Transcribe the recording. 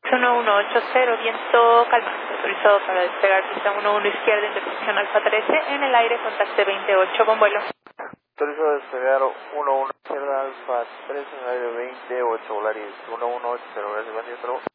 1180, viento calmado, autorizado para despegar pista 11 izquierda, intercepción Alfa 13, en el aire, contacte 28 con vuelo. Autorizado a despegar 11 izquierda Alfa 13 en el aire 28, Volaris 1180, gracias, buen día, hasta luego.